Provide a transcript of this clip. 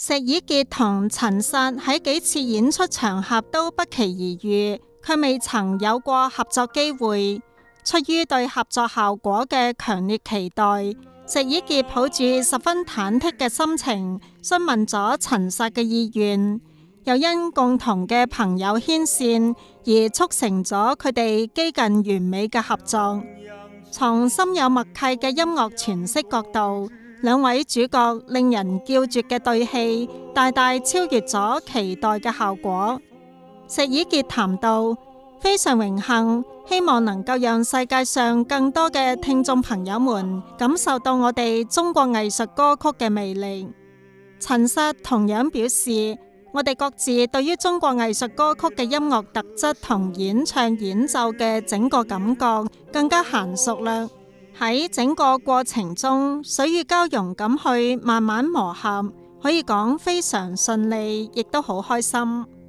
石以潔同陳薩喺幾次演出場合都不期而遇，卻未曾有過合作機會。出於對合作效果嘅強烈期待，石以潔抱住十分忐忑嘅心情詢問咗陳薩嘅意願，又因共同嘅朋友牽線而促成咗佢哋幾近完美嘅合作。從深有默契嘅音樂詮釋角度，兩位主角令人叫絕嘅對戲，大大超越咗期待嘅效果。石以潔談到，非常榮幸，希望能夠讓世界上更多嘅聽眾朋友們感受到我哋中國藝術歌曲嘅魅力。陳薩同樣表示，我哋各自對於中國藝術歌曲嘅音樂特質同演唱演奏嘅整個感覺更加嫻熟啦。喺整個過程中，水乳交融咁去慢慢磨合，可以講非常順利，亦都好開心。